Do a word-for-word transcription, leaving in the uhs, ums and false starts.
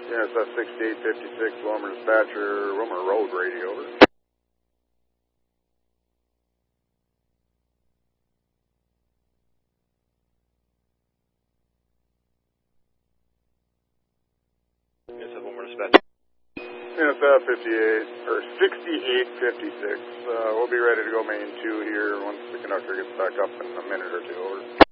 Yes, that's sixty-eight fifty-six, Wilmer Dispatcher, Wilmer Road radio, over. Yes, that's Wilmer Dispatcher. Yes, uh, fifty-eight, or sixty-eight fifty-six. Uh, we'll be ready to go main two here once the conductor gets back up in a minute or two, over.